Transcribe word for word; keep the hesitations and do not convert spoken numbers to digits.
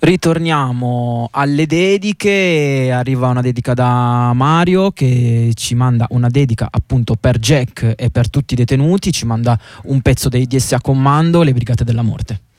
Ritorniamo alle dediche, arriva una dedica da Mario che ci manda una dedica appunto per Jack e per tutti i detenuti, ci manda un pezzo dei D S A Commando, Le Brigate della Morte.